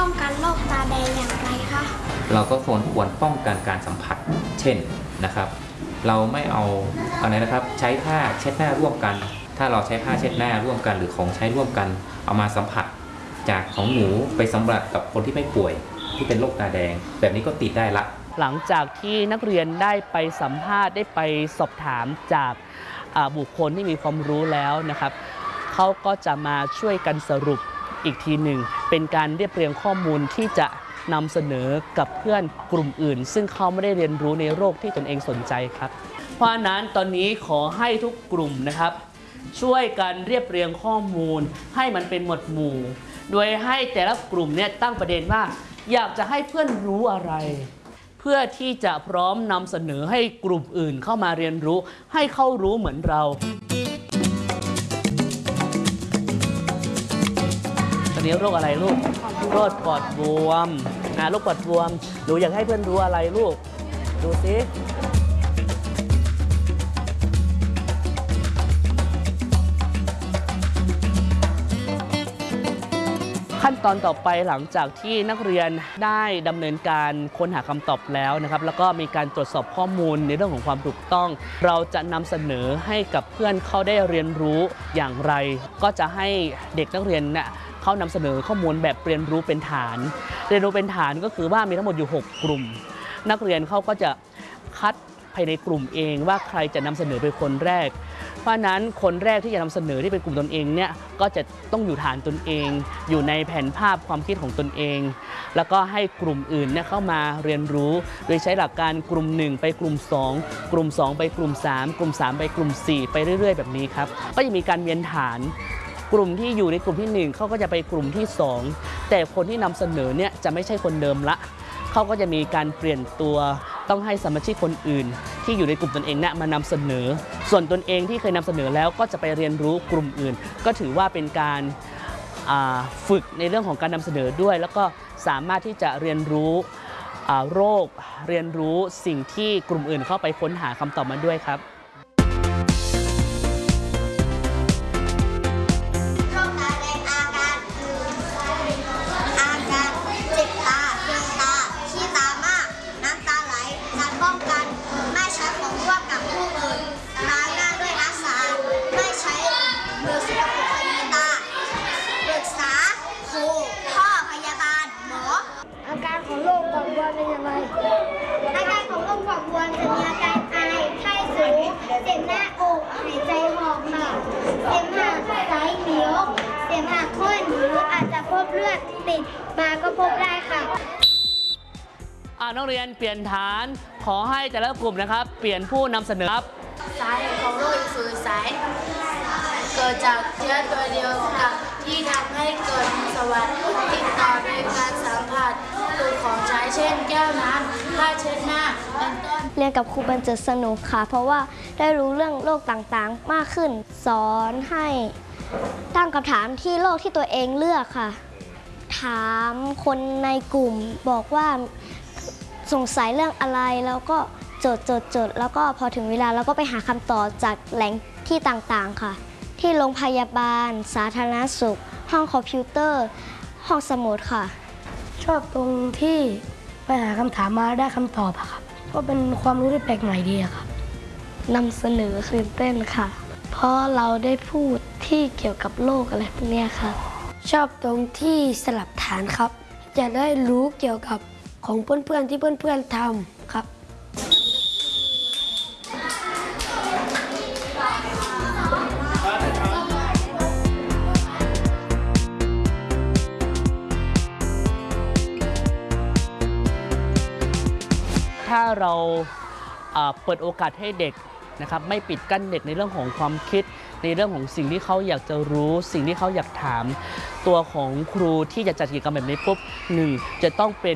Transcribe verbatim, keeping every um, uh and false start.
ป้องกันโรคตาแดงอย่างไรคะเราก็ควรควรป้องกันการสัมผัสเช่นนะครับเราไม่เอาอะไรนะครับใช้ผ้าเช็ดหน้าร่วมกันถ้าเราใช้ผ้าเช็ดหน้าร่วมกันหรือของใช้ร่วมกันเอามาสัมผัสจากของหนูไปสัมผัสกับคนที่ไม่ป่วยที่เป็นโรคตาแดงแบบนี้ก็ติดได้ละหลังจากที่นักเรียนได้ไปสัมภาษณ์ได้ไปสอบถามจากบุคคลที่มีความรู้แล้วนะครับเขาก็จะมาช่วยกันสรุปอีกทีหนึ่งเป็นการเรียบเรียงข้อมูลที่จะนำเสนอกับเพื่อนกลุ่มอื่นซึ่งเขาไม่ได้เรียนรู้ในโรคที่ตนเองสนใจครับเพราะฉะนั้นตอนนี้ขอให้ทุกกลุ่มนะครับช่วยกันเรียบเรียงข้อมูลให้มันเป็นหมวดหมู่โดยให้แต่ละกลุ่มเนี่ยตั้งประเด็นว่าอยากจะให้เพื่อนรู้อะไรเพื่อที่จะพร้อมนำเสนอให้กลุ่มอื่นเข้ามาเรียนรู้ให้เขารู้เหมือนเราตอนนี้โรคอะไรลูกโรคปอดบวมนะโรคปอดบวมหนูอยากให้เพื่อนรู้อะไรลูกดูสิขั้นตอนต่อไปหลังจากที่นักเรียนได้ดำเนินการค้นหาคำตอบแล้วนะครับแล้วก็มีการตรวจสอบข้อมูลในเรื่องของความถูกต้องเราจะนำเสนอให้กับเพื่อนเขาได้เรียนรู้อย่างไรก็จะให้เด็กนักเรียนเนี่ยเขานำเสนอข้อมูลแบบเรียนรู้เป็นฐานเรียนรู้เป็นฐานก็คือว่ามีทั้งหมดอยู่หกกลุ่มนักเรียนเขาก็จะคัดภายในกลุ่มเองว่าใครจะนำเสนอเป็นคนแรกเพราะนั้นคนแรกที่จะนำเสนอที่เป็นกลุ่มตนเองเนี่ยก็จะต้องอยู่ฐานตนเองอยู่ในแผนภาพความคิดของตนเองแล้วก็ให้กลุ่มอื่นเนี่ยเข้ามาเรียนรู้โดยใช้หลักการกลุ่มหนึ่งไปกลุ่มสองกลุ่มสองไปกลุ่มสามกลุ่มสามไปกลุ่มสี่ไปเรื่อยๆแบบนี้ครับก็จะมีการเวียนฐานกลุ่มที่อยู่ในกลุ่มที่หนึ่งเขาก็จะไปกลุ่มที่สองแต่คนที่นำเสนอเนี่ยจะไม่ใช่คนเดิมละเขาก็จะมีการเปลี่ยนตัวต้องให้สมาชิกคนอื่นที่อยู่ในกลุ่มตนเองเนี่ยมานำเสนอส่วนตนเองที่เคยนำเสนอแล้วก็จะไปเรียนรู้กลุ่มอื่นก็ถือว่าเป็นการฝึกในเรื่องของการนำเสนอด้วยแล้วก็สามารถที่จะเรียนรู้โรคเรียนรู้สิ่งที่กลุ่มอื่นเข้าไปค้นหาคำตอบมาด้วยครับเป็นยังไงอาการของโรคปอดบวมจะมีอาการไอไข้สูงเจ็บหน้าอกหายใจหอบค่ะเสมหะสายเหนียวเสมหะข้นหรืออาจจะพบเลือดติดมาก็พบได้ค่ะนักเรียนเปลี่ยนฐานขอให้แต่ละกลุ่มนะครับเปลี่ยนผู้นำเสนอครับสาเหตุของโรคอีสุยสายเกิดจากเชื้อตัวเดียวกับที่ทำให้เกิดสวัสดิ์ติดต่อโดยการสัมผัสตัวของใช้เช่นแก้วน้ำผ้าเช็ดหน้าเป็นต้นเรียนกับครูบรรเจิดสนุกค่ะเพราะว่าได้รู้เรื่องโรคต่างๆมากขึ้นสอนให้ตั้งคำถามที่โรคที่ตัวเองเลือกค่ะถามคนในกลุ่มบอกว่าสงสัยเรื่องอะไรแล้วก็จดจดจดแล้วก็พอถึงเวลาเราก็ไปหาคำตอบจากแหล่งที่ต่างๆค่ะที่โรงพยาบาลสาธารณสุขห้องคอมพิวเตอร์ห้องสมุดค่ะชอบตรงที่ไปหาคำถามมาได้คำตอบอะครับก็เป็นความรู้ที่แปลกใหม่ดีครับนำเสนอตื่นเต้นค่ะเพราะเราได้พูดที่เกี่ยวกับโลกอะไรพวกนี้ค่ะชอบตรงที่สลับฐานครับจะได้รู้เกี่ยวกับของเพื่อนๆที่เพื่อนๆทำครับถ้าเราเปิดโอกาสให้เด็กนะครับไม่ปิดกั้นเด็กในเรื่องของความคิดในเรื่องของสิ่งที่เขาอยากจะรู้สิ่งที่เขาอยากถามตัวของครูที่จะจัดกิจกรรมแบบนี้ปุ๊บหนึ่งจะต้องเป็น